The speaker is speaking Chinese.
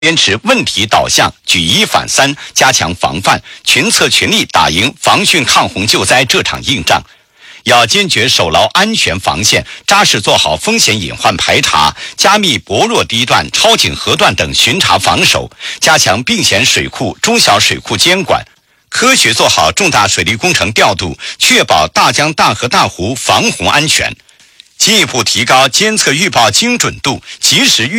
坚持问题导向，举一反三，加强防范，群策群力打赢防汛抗洪救灾这场硬仗。要坚决守牢安全防线，扎实做好风险隐患排查，加密薄弱堤段、超警河段等巡查防守，加强并险水库、中小水库监管，科学做好重大水利工程调度，确保大江大河大湖防洪安全。进一步提高监测预报精准度，及时预